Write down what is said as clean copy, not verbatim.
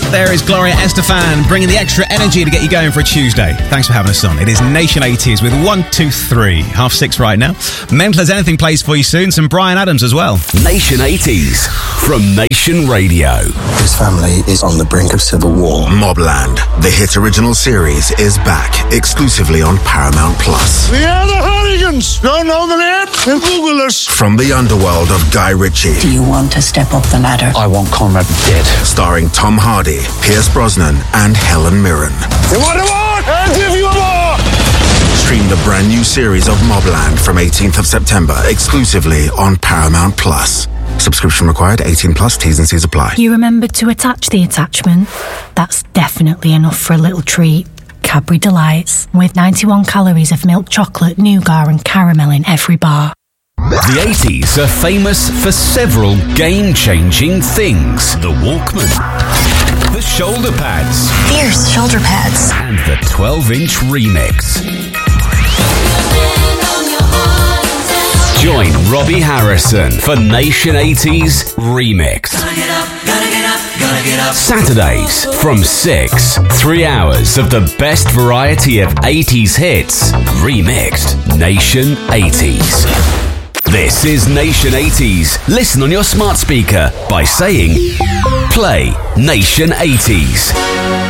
There is Gloria Estefan bringing the extra energy to get you going for a Tuesday. Thanks for having us on. It is Nation 80s with 1, 2, 3. 6:30 right now. Mental as Anything plays for you soon. Some Bryan Adams as well. Nation 80s from Nation Radio. His family is on the brink of civil war. Mobland, the hit original series, is back exclusively on Paramount Plus. We are the Hooligans. Don't know the name? Then Google us. From the underworld of Guy Ritchie. Do you want to step up the ladder? I want Conrad dead. Starring Tom Hardy, Pierce Brosnan, and Helen Mirren. You want a war? I'll give you a war. Stream the brand new series of Mobland from 18th of September exclusively on Paramount Plus. Subscription required, 18 plus, T's and C's apply. You remembered to attach the attachment? That's definitely enough for a little treat. Cadbury Delights, with 91 calories of milk chocolate, nougat and caramel in every bar. The 80s are famous for several game-changing things. The Walkman, the shoulder pads, Fierce shoulder pads, and the 12-inch remix. Join Robbie Harrison for Nation 80s Remix. Saturdays from 6, 3 hours of the best variety of 80s hits, remixed Nation 80s. This is Nation 80s. Listen on your smart speaker by saying, play Nation 80s.